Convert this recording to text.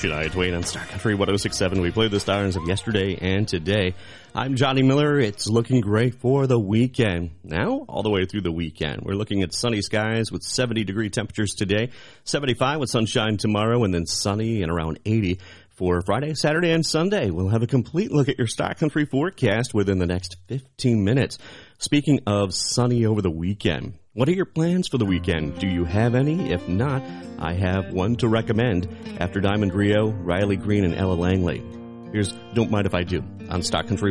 Shania Twain on Star Country 106.7. We played the stars of yesterday and today. I'm Johnny Miller. It's looking great for the weekend. Now, all the way through the weekend. We're looking at sunny skies with 70-degree temperatures today, 75 with sunshine tomorrow, and then sunny and around 80 for Friday, Saturday, and Sunday. We'll have a complete look at your Star Country forecast within the next 15 minutes. Speaking of sunny over the weekend, what are your plans for the weekend? Do you have any? If not, I have one to recommend after Diamond Rio, Riley Green, and Ella Langley. Here's Don't Mind If I Do on Star Country